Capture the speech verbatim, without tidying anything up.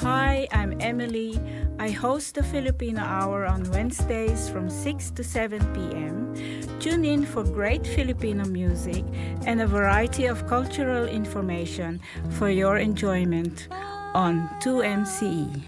Hi, I'm Emily. I host the Filipino Hour on Wednesdays from six to seven p m Tune in for great Filipino music and a variety of cultural information for your enjoyment on two M C E.